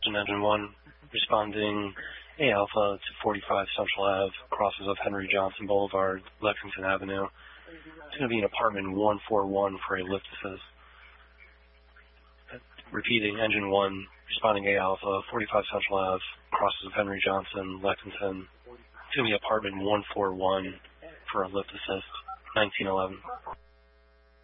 Houston, Engine 1, responding A Alpha to 45 Central Ave, crosses of Henry Johnson Boulevard, Lexington Avenue. It's going to be an apartment 141 for a lift assist. Repeating, Engine 1, responding A Alpha, 45 Central Ave, crosses of Henry Johnson, Lexington. It's going to be apartment 141 for a lift assist, 1911.